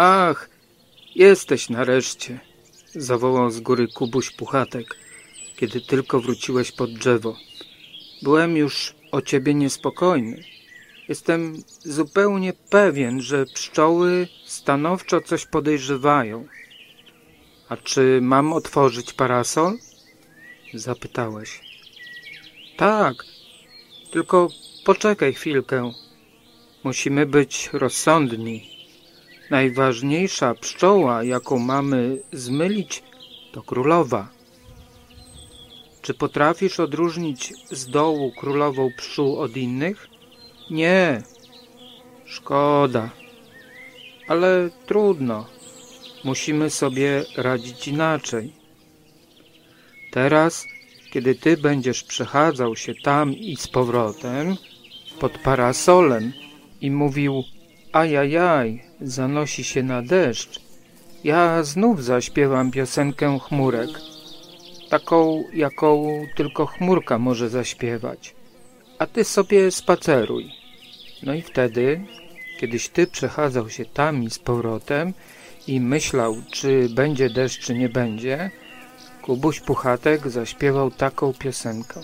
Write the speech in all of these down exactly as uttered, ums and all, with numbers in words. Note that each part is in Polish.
Ach, jesteś nareszcie, zawołał z góry Kubuś Puchatek, kiedy tylko wróciłeś pod drzewo. Byłem już o ciebie niespokojny. Jestem zupełnie pewien, że pszczoły stanowczo coś podejrzewają. A czy mam otworzyć parasol? Zapytałeś. Tak, tylko poczekaj chwilkę. Musimy być rozsądni. Najważniejsza pszczoła, jaką mamy zmylić, to królowa. Czy potrafisz odróżnić z dołu królową pszczół od innych? Nie. Szkoda. Ale trudno. Musimy sobie radzić inaczej. Teraz, kiedy ty będziesz przechadzał się tam i z powrotem, pod parasolem i mówił ajajaj, zanosi się na deszcz, ja znów zaśpiewam piosenkę chmurek, taką, jaką tylko chmurka może zaśpiewać, a ty sobie spaceruj. No i wtedy, kiedyś ty przechadzał się tam i z powrotem i myślał, czy będzie deszcz, czy nie będzie, Kubuś Puchatek zaśpiewał taką piosenkę.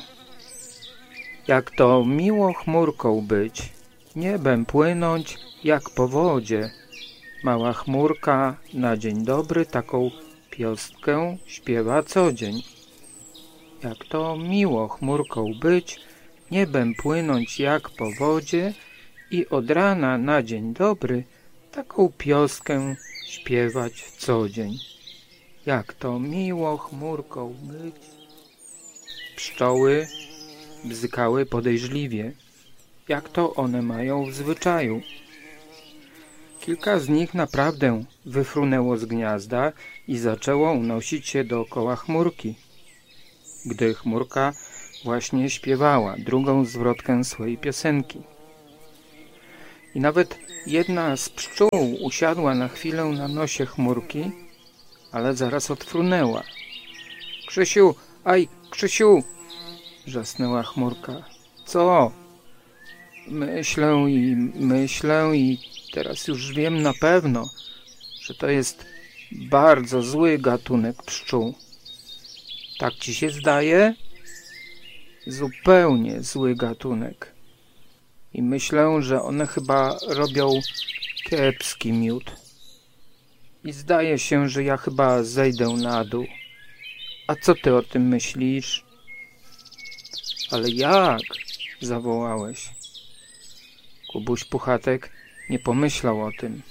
Jak to miło chmurką być, niebem płynąć jak po wodzie. Mała chmurka na dzień dobry taką piosnkę śpiewa co dzień. Jak to miło chmurką być, niebem płynąć jak po wodzie i od rana na dzień dobry taką piosnkę śpiewać co dzień. Jak to miło chmurką być. Pszczoły bzykały podejrzliwie, jak to one mają w zwyczaju. Kilka z nich naprawdę wyfrunęło z gniazda i zaczęło unosić się dookoła chmurki, gdy chmurka właśnie śpiewała drugą zwrotkę swojej piosenki. I nawet jedna z pszczół usiadła na chwilę na nosie chmurki, ale zaraz odfrunęła. Krzysiu, aj, Krzysiu! Wrzasnęła chmurka. Co? Myślę i myślę i teraz już wiem na pewno, że to jest bardzo zły gatunek pszczół. Tak ci się zdaje? Zupełnie zły gatunek. I myślę, że one chyba robią kiepski miód. I zdaje się, że ja chyba zejdę na dół. A co ty o tym myślisz? Ale jak? Zawołałeś. Kubuś Puchatek nie pomyślał o tym.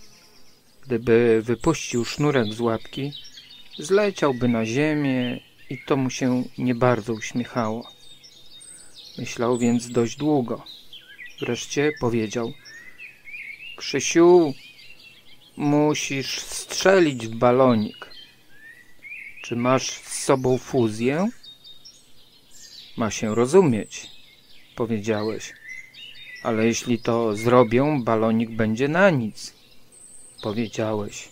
Gdyby wypuścił sznurek z łapki, zleciałby na ziemię i to mu się nie bardzo uśmiechało. Myślał więc dość długo. Wreszcie powiedział: Krzysiu, musisz strzelić w balonik. Czy masz z sobą fuzję? Ma się rozumieć, powiedziałeś. Ale jeśli to zrobię, balonik będzie na nic, powiedziałeś.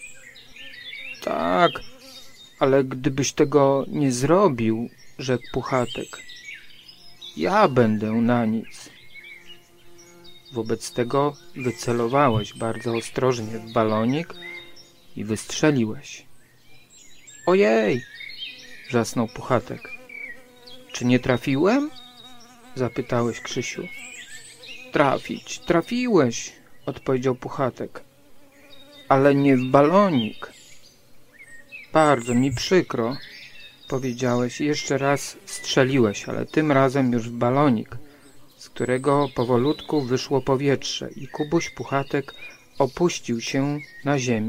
Tak, ale gdybyś tego nie zrobił, rzekł Puchatek, ja będę na nic. Wobec tego wycelowałeś bardzo ostrożnie w balonik i wystrzeliłeś. Ojej! Wrzasnął Puchatek. Czy nie trafiłem? Zapytałeś, Krzysiu. Trafić, trafiłeś, odpowiedział Puchatek. Ale nie w balonik. Bardzo mi przykro, powiedziałeś i jeszcze raz strzeliłeś, ale tym razem już w balonik, z którego powolutku wyszło powietrze i Kubuś Puchatek opuścił się na ziemię.